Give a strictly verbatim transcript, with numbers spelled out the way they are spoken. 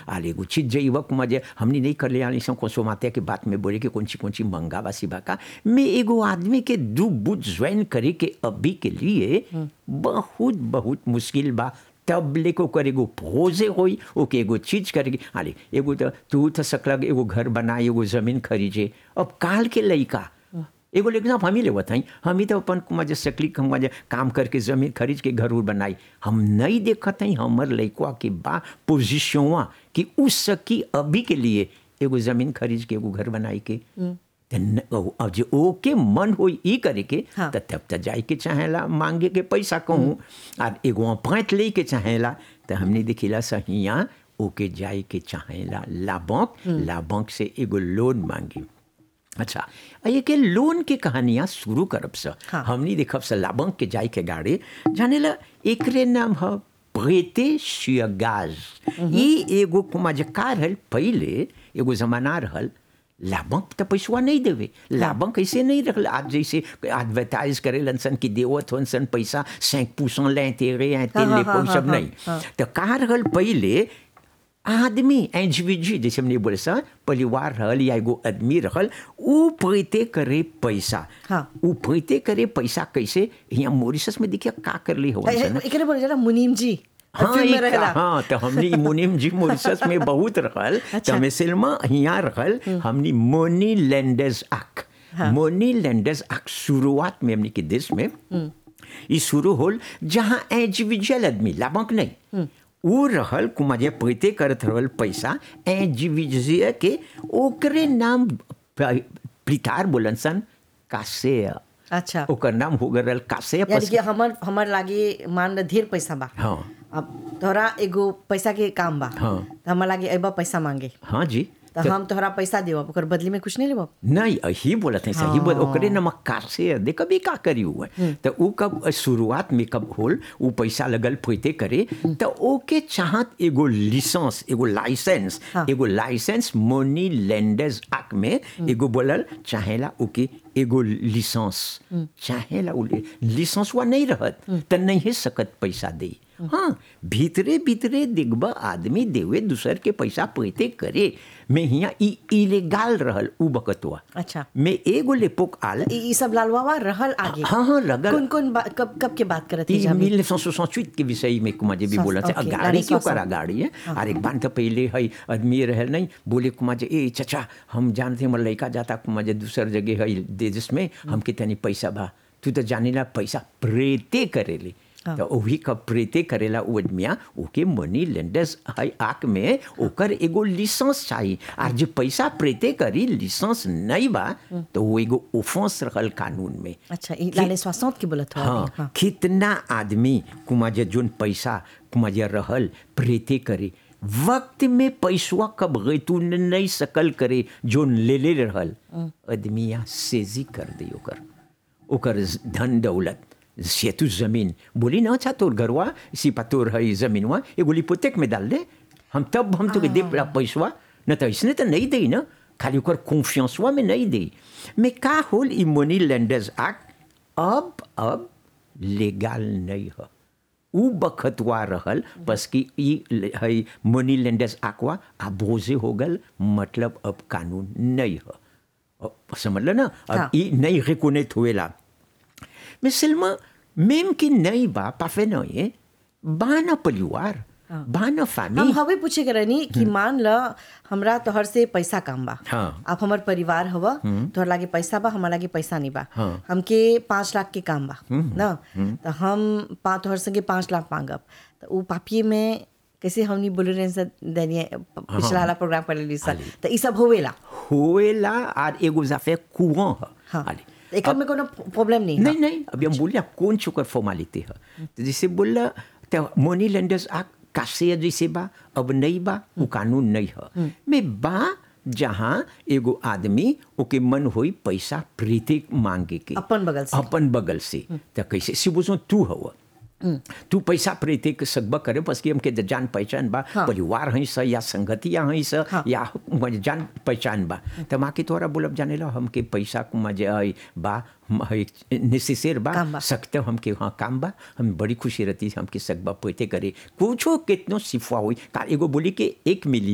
आले एगो चीज जइब कुमा जे हमनी नहीं कर ले आली सं कंसोमाते के बात में बोले कि कौन ची कौन ची मंगा वासी बाका में एगो आदमी के दू बुझ ज्वाइन करे के अभी के लिए बहुत बहुत मुश्किल बा तब लेको ओकर एगो भोजे होई ओके एगो चीज करेगी आले एगो तो तू तो सकलग एगो घर बना एगो जमीन खरीजे अब काल के लइका एगो लेकिन हम ही लेवत हई हम ही तो अपन कुमा जे सकली कुमा जे काम करके जमीन खरीद के घर उर बनाई हम नहीं देखत हई हमर लइकवा के बा पोजीशनवा कि उस सकी अभी के लिए एगो जमीन खरीद के एगो घर बनाई के अब जो ओके मन होई ई करे के हाँ। त तब त जाए के चाहेला मांगे के पैसा कहूँ और एगो पैंत ले के चाहेला तो हमने देखिला सहिया ओके जाए के चाहेला ला बैंक ला बैंक से एगो लोन मांगी अच्छा ये के लोन के कहानियाँ शुरू करब से हाँ। हमनी देखब से ला बैंक के जाए के गाड़ी जानेला एकरे नाम है प्रेते शियगाज ई एगो कुमा जे का रहल पहले एगो जमाना रहल लाभंक तो पैसवा नहीं देवे लाभंक ऐसे नहीं रख आज जैसे एडवर्टाइज करे लनसन की देवत होन सन पैसा सैंक पूछन ले तेरे हैं तेल ले कोई सब नहीं तो का रहल पहले आदमी इंडिविजुअल जैसे हमने बोले सा परिवार रहल या एगो आदमी रहल ऊ प्रेते करे पैसा हाँ। ऊ प्रेते करे पैसा कैसे यहाँ मॉरिशस में देखिए का कर ली हो एकरे बोले जरा मुनीम जी हाँ एक, हाँ तो हमने मुनीम जी मॉरिशस में बहुत रहल तो मिसलमा यहाँ रहल हमने मोनी लैंडर्स आक मोनी लैंडर्स आक शुरुआत में हमने के देश में ये शुरू होल जहाँ इंडिविजुअल आदमी लाभंक नहीं वो रहल कुमा जे प्रेते करत रहल पैसा इंडिविजुअल के ओकरे नाम प्रितार बोलन सन कासे अच्छा ओकर नाम हो गल कासे यानी कि हमर हमर लागे मान ढेर पैसा बा हाँ अब तोहरा एगो पैसा के काम बा हाँ। तो हमार लागे अइबा पैसा मांगे हाँ जी तो हम तोहरा पैसा देवब ओकर बदले में कुछ नहीं लेबब नहीं यही बोलत है सही बोल ओकरे नमक कासे दे कभी का करी हुआ तो ऊ कब शुरुआत में कब होल ऊ पैसा लगल प्रेते करे तो ओके चाहत एगो लाइसेंस एगो लाइसेंस हाँ। एगो लाइसेंस मनी लैंडर्स एक्ट में एगो बोलल चाहेला ओके एगो लाइसेंस चाहेला उ लाइसेंस वा नहीं रहत त नहीं है सकत पैसा दे हाँ भीतरे भीतरे दिखबा आदमी देवे दूसर के पैसा प्रेते करे में हिया ई इलीगल रहल उ बकतवा अच्छा में एगो लेपोक आल ई ई सब लालवावा रहल आगे हाँ हाँ लगल कौन कौन बा- कब कब के बात करत ई है उन्नीस सौ सड़सठ के विषय में कुमा जे भी सस- बोला से ओके, गाड़ी क्यों उन्नीस सौ करा गाड़ी है और एक बार तो पहले है आदमी रहल नहीं बोले कुमा जे ए चचा हम जानते हमर लड़का जाता कुमा जे दूसर जगह है देश में हमके तनी पैसा बा तू तो जानेला पैसा प्रेते करेले तो वही का प्रेते करेला उ आदमिया ओके मनी लेंडर्स है आक में ओकर एगो लाइसेंस चाहिए और जो पैसा प्रेते करी लाइसेंस नहीं बा तो वो एगो ऑफेंस रहल कानून में अच्छा ई लाले स्वासंत के बोलत हो हाँ, हाँ कितना आदमी कुमा जे जोन पैसा कुमा जे रहल प्रेते करे वक्त में पैसवा कब गई तू नहीं सकल करे जोन ले ले रहल आदमिया सेजी कर दे ओकर ओकर धन दौलत से तू जमीन बोली ना अच्छा तोर घरवा इसी पर तोर है जमीनवा एगो लिपोतेक में डाल दे हम तब हम तो दे पैसवा न तो इसने तो नहीं दे ना खाली ओकर कॉन्फियंसवा में नहीं दे में का होल ई मनी लैंडर्स एक्ट अब अब लीगल नहीं है उ बखतवा रहल बस कि ई है मनी लेंडर्स एक्टवा अबोजे हो गल मतलब अब कानून नहीं है समझ लो ना अब हाँ। ई नहीं रिकॉग्नाइज हुएला मिसलमा मेम की नहीं बा पाफे नहीं है बाना परिवार बाना हम फैमिली हवे पूछे करनी कि मान ल हमरा तोहर से पैसा कम बा हाँ। आप हमर परिवार हवा तोहर लागे पैसा बा हमार लागे पैसा नहीं बा हाँ। हमके पाँच लाख के काम बा ना तो हम पा तोहर संगे पाँच लाख मांगब तो उ पापिये में कैसे हमनी बोले रहे सर दैनिया पिछला वाला प्रोग्राम कर लेली सर तो ई सब होवेला होएला और एगो जाफे कुआं है हाँ आले। एकर में कोनो प्रॉब्लम नहीं नहीं नहीं अभी हम बोलिए कौन चुकर फॉर्मालिटी है तो जैसे बोला तो मनी लेंडर्स आ कासे जैसे बा अब नहीं बा वो कानून नहीं है मैं बा जहाँ एगो आदमी ओके मन होई पैसा प्रीति मांगे के अपन बगल से अपन बगल से तो कैसे सिबुजो तू हवा तू पैसा प्रीति के सकबा करे बस कि हमके जान पहचान बा हाँ। परिवार हई स या संगतिया हई स हाँ। या जान पहचान बा तो माँ के तोरा बोलब जाने ला हमके पैसा कुमा जे हई बा नेसेसर बा काम बा। सकते हमके हाँ काम बा हम बड़ी खुशी रहती हमके सकबा पैते करे कुछो कितनो सिफा हुई का एगो बोली के एक मिली